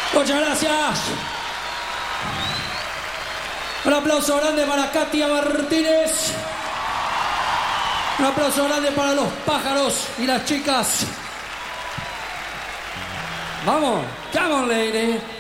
Muchas gracias. Un aplauso grande para Katia Martínez. Un aplauso grande para los pájaros y las chicas. Vamos, come on, lady.